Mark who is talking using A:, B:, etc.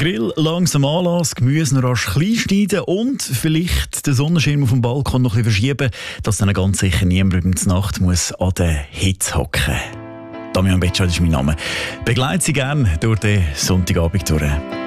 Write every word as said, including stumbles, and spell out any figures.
A: Grill langsam anlassen, Gemüse noch rasch klein schneiden und vielleicht den Sonnenschirm auf dem Balkon noch ein bisschen verschieben, dass dann ganz sicher niemand über die Nacht muss an der Hitze hocken muss. Damian Betschart ist mein Name. Begleite Sie gerne durch den Sonntagabend durch.